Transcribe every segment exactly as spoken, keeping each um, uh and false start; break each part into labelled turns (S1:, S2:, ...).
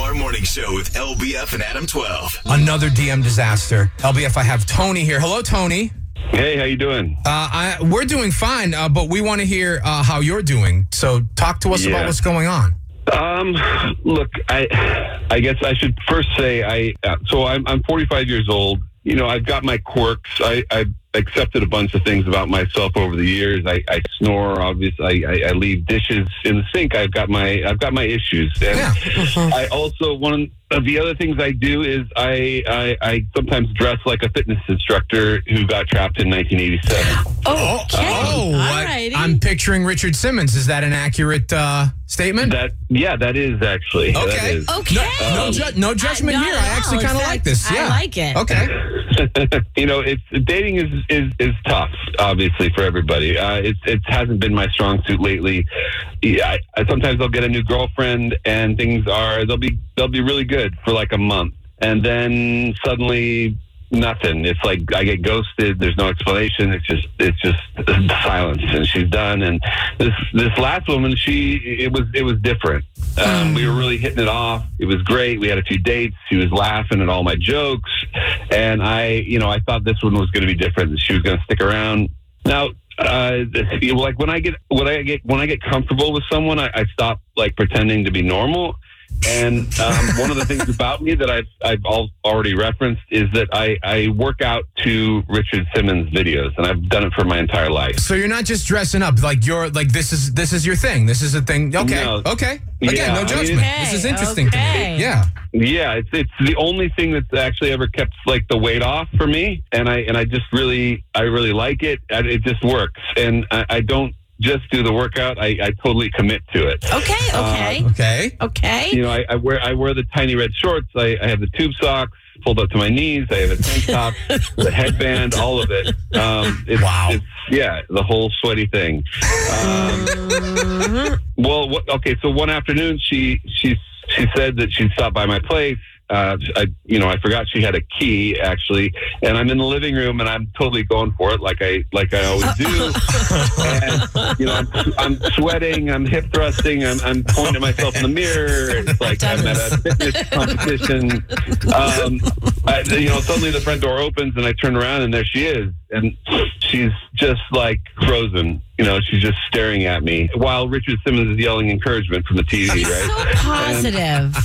S1: R Morning Show with L B F and Adam twelve.
S2: Another D M disaster. L B F, I have Tony here. Hello, Tony.
S3: Hey, how you doing?
S2: Uh, I, we're doing fine, uh, but we want to hear uh, how you're doing. So talk to us
S3: Yeah.
S2: about what's going on.
S3: Um, look, I, I guess I should first say I. Uh, so I'm I'm forty-five years old. You know, I've got my quirks. I I've accepted a bunch of things about myself over the years. I, I snore. Obviously, I, I, I leave dishes in the sink. I've got my I've got my issues. And
S2: Yeah.
S3: I also one of the other things I do is I, I I sometimes dress like a fitness instructor who got trapped in nineteen eighty-seven.
S4: Oh, okay.
S2: Oh, what?
S4: Alrighty.
S2: I'm picturing Richard Simmons. Is that an accurate uh, statement?
S3: That yeah, that is actually that
S2: Okay.
S3: is.
S4: Okay.
S2: No, no, ju- no judgment
S4: Uh, not
S2: here.
S4: at
S2: I actually
S4: all.
S2: kind of
S4: In
S2: like
S4: fact,
S2: this.
S4: I
S2: Yeah.
S4: like it.
S2: Okay.
S3: You know, it's dating is, is, is tough, obviously, for everybody. Uh, it it hasn't been my strong suit lately. Yeah, I, I, sometimes I'll get a new girlfriend, and things are they'll be they'll be really good for like a month, and then suddenly nothing. It's like I get ghosted. There's no explanation. It's just it's just silence, and she's done. And this this last woman, she it was it was different. Um, we were really hitting it off. It was great. We had a few dates. She was laughing at all my jokes, and I, you know, I thought this one was going to be different. She was going to stick around. Now, uh, like when I get when I get when I get comfortable with someone, I, I stop like pretending to be normal. And um, one of the things about me that I've I've al- already referenced is that I, I work out to Richard Simmons videos, and I've done it for my entire life.
S2: So you're not just dressing up like you're like this is this is your thing. This is a thing. Okay.
S3: No.
S2: Okay. Again,
S3: Yeah, I
S2: no
S3: mean,
S2: judgment.
S4: Okay,
S2: This is interesting to
S4: okay.
S2: me. Yeah.
S3: Yeah, it's it's the only thing that's actually ever kept like the weight off for me, and I and I just really I really like it. And it just works, and I, I don't just do the workout. I, I totally commit to it.
S4: Okay, okay.
S2: Okay.
S4: okay.
S3: You know, I, I wear I wear the tiny red shorts. I, I have the tube socks pulled up to my knees. I have a tank top, the headband, all of it. Um, it's,
S2: Wow.
S3: It's, yeah, the whole sweaty thing. Um, well, what, okay. So one afternoon, she she she said that she'd stop by my place. Uh, I, you know, I forgot she had a key actually, and I'm in the living room, and I'm totally going for it, like I like I always do. And you know, I'm, I'm sweating, I'm hip thrusting, I'm, I'm pointing at myself in the mirror. It's like I'm at a fitness competition. Um, I, you know, suddenly the front door opens, and I turn around, and there she is, and she's just like frozen. You know, she's just staring at me while Richard Simmons is yelling encouragement from the T V.
S4: He's
S3: Right?
S4: so positive.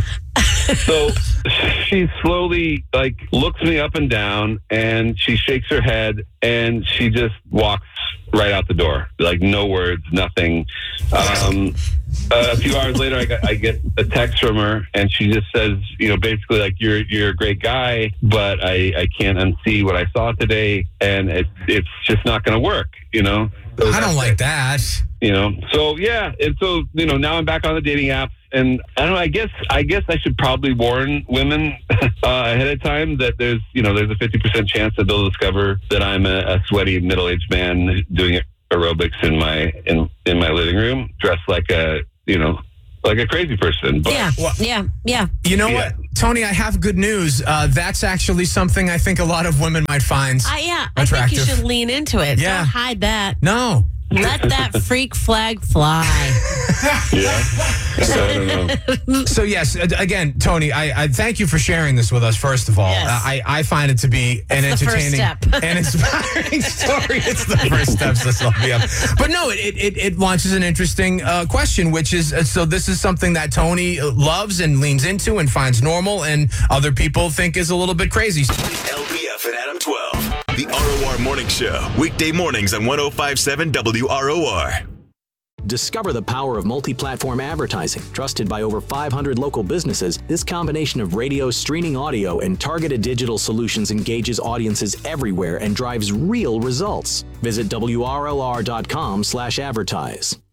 S3: So she slowly like looks me up and down, and she shakes her head, and she just walks right out the door. Like no words, nothing. Um, a few hours later, I, got, I get a text from her, and she just says, you know, basically like you're you're a great guy, but I, I can't unsee what I saw today, and it's it's just not going to work. You know. So
S2: I don't like that.
S3: You know, so yeah, and so you know, now I'm back on the dating apps, and I don't know. I guess I guess I should probably warn women uh, ahead of time that there's you know there's a fifty percent chance that they'll discover that I'm a, a sweaty middle aged man doing aerobics in my in in my living room, dressed like a you know like a crazy person. But
S4: Yeah,
S2: Well-
S4: yeah, yeah.
S2: You know
S3: Yeah.
S2: what, Tony? I have good news. Uh, that's actually something I think a lot of women might find
S4: I, yeah, I think
S2: attractive.
S4: you should lean into it.
S2: Yeah.
S4: Don't hide that.
S2: No.
S4: Let that freak flag fly.
S3: yeah, I don't know.
S2: So yes, a- again, Tony, I, I thank you for sharing this with us. First of all,
S4: Yes.
S2: uh, I, I find it to be an
S4: That's the first
S2: entertaining
S4: step.
S2: and inspiring story. It's the first step to L B F. But no, it it, it launches an interesting uh, question, which is uh, so this is something that Tony loves and leans into and finds normal, and other people think is a little bit crazy.
S1: L B F and Adam twelve. The R O R Morning Show. Weekday mornings on one oh five point seven W R O R.
S5: Discover the power of multi-platform advertising. Trusted by over five hundred local businesses, this combination of radio, streaming audio, and targeted digital solutions engages audiences everywhere and drives real results. Visit W R O R dot com slash advertise.